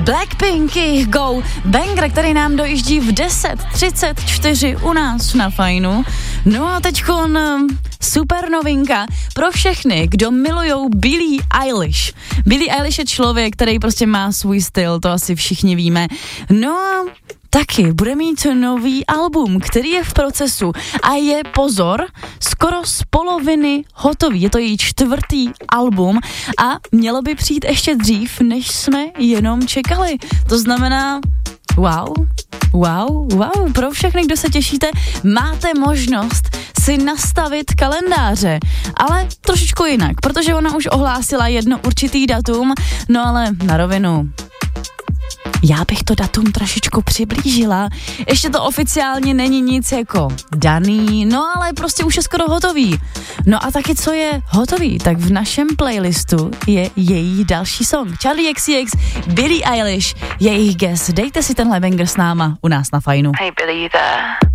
Blackpinky Go, banger, který nám dojíždí v 10:34 u nás na Fajnu. No a teďkon super novinka pro všechny, kdo milujou Billie Eilish. Billie Eilish je člověk, který prostě má svůj styl, to asi všichni víme. No a taky bude mít nový album, který je v procesu a je, pozor, skoro z poloviny hotový. Je to její 4. album a mělo by přijít ještě dřív, než jsme jenom čekali. To znamená, wow, pro všechny, kdo se těšíte, máte možnost si nastavit kalendáře, ale trošičku jinak, protože ona už ohlásila jedno určitý datum, no ale na rovinu. Já bych to datum trošičku přiblížila. Ještě to oficiálně není nic jako daný, no ale prostě už je skoro hotový. No a taky co je hotový, tak v našem playlistu je její další song. Charli XCX, Billie Eilish, jejich Guess. Dejte si tenhle banger s náma u nás na Fajnu. Hey Billy, you there?